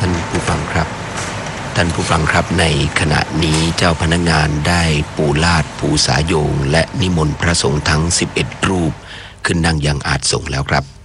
านผู้ฟังครับท่านผู้ฟังครับในขณะนี้เจ้าพนักงานได้ปูลาดปูสายโยงและนิมนต์พระสงฆ์ทั้ง11รูปขึ้นนั่งยังอาสงแล้วครับ